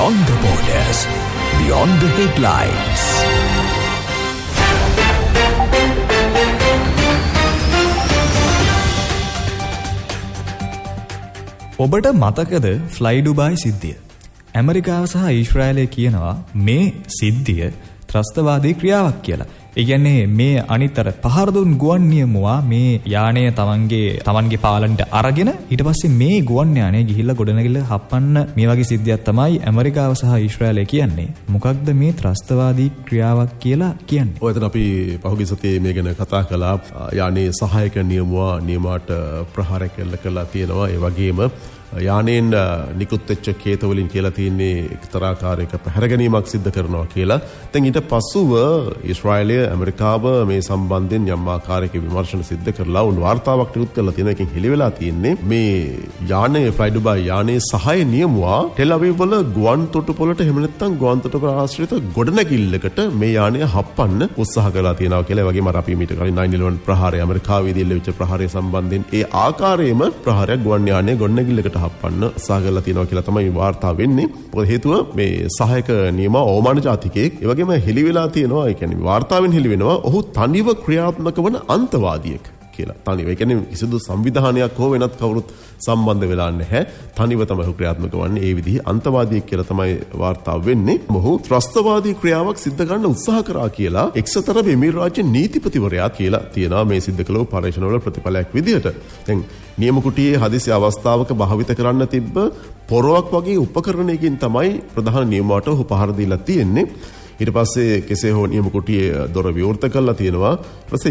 Beyond the borders, beyond the headlines. ඔබට මතකද fly Dubai සිද්ධිය? ඇමරිකාව සහ ඊශ්‍රායලය කියනවා මේ සිද්ධිය ත්‍රස්තවාදී ක්‍රියාවක් කියලා. ඒ කියන්නේ මේ අනිතර පහර දුන් ගුවන් නියමුවා මේ යානය තමන්ගේ පාලනට අරගෙන ඊට පස්සේ මේ ගුවන් යානය ගිහිල්ලා ගොඩනැගිල්ල හපන්න මේ වගේ සිද්ධියක් තමයි ඇමරිකාව සහ ඊශ්‍රායලය කියන්නේ. මොකක්ද මේ ත්‍රස්තවාදී ක්‍රියාවක් කියලා කියන්නේ? ඔය එතන අපි පහුගිය සතියේ මේ ගැන කතා කළා. යානයේ සහායක නියමුවා නියමාට ප්‍රහාරයක් කළා තියෙනවා. ඒ වගේම යානෙන් නිකුත් වෙච්ච කේත වලින් කියලා තියෙන්නේ එක්තරා ආකාරයක පැහැර ගැනීමක් සිද්ධ කරනවා කියලා. දැන් ඊට පස්සුව ඊශ්‍රායලය ඇමරිකාව මේ සම්බන්ධයෙන් යම් ආකාරයක විමර්ශන සිද්ධ කරලා උන් වාර්තාවක් නිකුත් කරලා තියෙන එකෙන් හෙළි වෙලා තියෙන්නේ මේ යානයේ ෆ්ලයි ඩුබායි යානයේ සහාය නියමුවා ටෙල් අවීව් වල ගුවන් තොටුපළට එහෙම නැත්නම් ගුවන් තොටුපළ ආශ්‍රිත ගොඩනැගිල්ලකට මේ යානය හප්පන්න උත්සාහ කරලා තියෙනවා කියලා. ඒ වගේම අපි මීට කලින් 9/11 ප්‍රහාරය ඇමරිකාවේදී එල්ල වෙච්ච ප්‍රහාරය සම්බන්ධයෙන් ඒ ආකාරයෙන්ම ප්‍රහාරයක් ගුවන් යානයේ ගොඩනැගිල්ලකට හප්පන්න උත්සාහ කරලා තියෙනවා කියලා තමයි වාර්තා වෙන්නේ. මොකද හේතුව මේ සහායක නියම ඕමාන ජාතිකයෙක් ඒ වගේම හෙළි වෙලා තියෙනවා. ඒ කියන්නේ වාර්තාවෙන් හෙළි වෙනවා ඔහු තනිව ක්‍රියාත්මක වන අන්තවාදියෙක් කියලා. තනිව. ඒ කියන්නේ කිසිදු සංවිධානයක් හෝ වෙනත් කවුරුත් සම්බන්ධ වෙලා නැහැ. තනිව තමයි ඔහු ක්‍රියාත්මක වන්නේ. ඒ විදිහේ අන්තවාදියෙක් කියලා තමයි වාර්තා වෙන්නේ. ඔහු ත්‍රස්තවාදී ක්‍රියාවක් සිද්ධ කරන්න උත්සාහ කරා කියලා එක්සත් අරබ් එමිරාත් රාජ්‍ය නීතිපතිවරයා කියලා තියෙනවා මේ සිද්ධ කළ පරීක්ෂණවල ප්‍රතිඵලයක් විදිහට. දැන් නියම කුටියේ හදිසි අවස්ථාවක භාවිත කරන්න තිබ්බ පොරවක් වගේ උපකරණයකින් තමයි ප්‍රධාන නියමුවාට ඔහු පහර දීලා තියෙන්නේ. ඊට පස්සේ කෙසේ හෝ නියම කුටියේ දොර විවෘත කරලා තියෙනවා. ඊට පස්සේ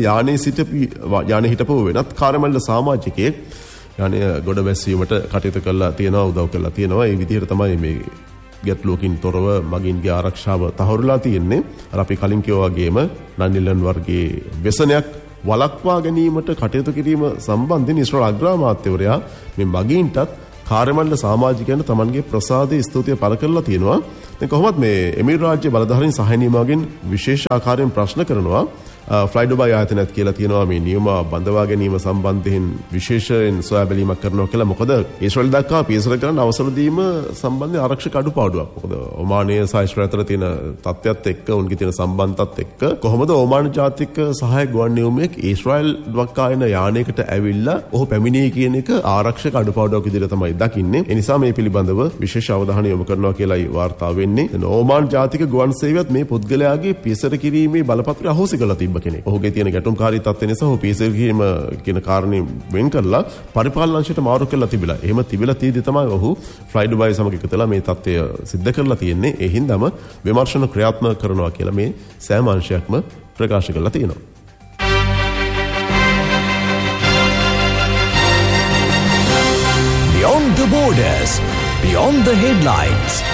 යානේ හිටපු වෙනත් කාර්යමණ්ඩල සමාජිකයෙක් යානය ගොඩ බැස්සීමට කටයුතු කරලා තියෙනවා, උදව් කරලා තියෙනවා. මේ විදිහට තමයි මේ ගැටලුවකින් තොරව මගින්ගේ ආරක්ෂාව තහවුරුලා තියෙන්නේ. අර අපි කලින් කිව්වා වගේම 9/11 වර්ගයේ ව්‍යසනයක් වළක්වා ගැනීමට කටයුතු කිරීම සම්බන්ධයෙන් ඉස්රායල් අග්‍රාමාත්‍යවරයා මේ මගීන්ටත් කාර්යමණ්ඩල සමාජිකයන්ට තමන්ගේ ප්‍රසාදයේ ස්තුතිය පළ කරලා තියෙනවා. දැන් කොහොමද මේ එමිරාත් රාජ්‍ය බලධාරීන් සහාය නියමාගෙන් විශේෂ ආකාරයෙන් ප්‍රශ්න කරනවා. ෆ්ලයි ඩුබායි ආයතනයත් කියලා තියෙනවා මේ නියම බඳවා ගැනීම සම්බන්ධයෙන් විශේෂයෙන් සොයා බැලීමක් කරනවා කියලා. මොකද ඊශ්‍රායල් දක්වා පියසර කරන්න අවසර දීම සම්බන්ධයෙන් ආරක්ෂක අඩුපාඩුවක්. මොකද ඔමානයේ සහ ඊශ්‍රායල් අතර තියෙන තත්ත්වයත් එක්ක උන්ගේ තියෙන සම්බන්ධයත් එක්ක කොහොමද ඔමාන ජාතික සහාය ගුවන් නියමුවෙක් ඊශ්‍රායල් දක්වා එන යානයකට ඇවිල්ලා ඔහු පැමිණියේ කියන එක ආරක්ෂක අඩුපාඩුවක් විදිහට තමයි දකින්නේ. ඒ නිසා මේ පිළිබඳව විශේෂ අවධානය යොමු කරනවා කියලායි වාර්තා වෙන්නේ. ඔමාන ජාතික ගුවන් සේවයත් මේ පුද්ගලයාගේ පියසර කිරීමේ බලපත්‍රය අහෝසි කරලා තිබ්බ කෙනෙක්. ඔහුගේ තියෙන ගැටුම්කාරී තත්ත්වය නිසා ඔහු පියසර කිරීම කියන කාරණේ වෙන් කරලා පරිපාලන අංශයට මාරු කරලා තිබිලා. එහෙම තිබිලා තියෙද්දි තමයි ඔහු ෆ්ලයි ඩුබායි සමග එකතුලා මේ තත්ත්වය සිද්ධ කරලා තියෙන්නේ. ඒ හින්දාම විමර්ශන ක්‍රියාත්මක කරනවා කියලා මේ සෑම අංශයක්ම ප්‍රකාශ කරලා තියෙනවා. Beyond the borders, beyond the headlines.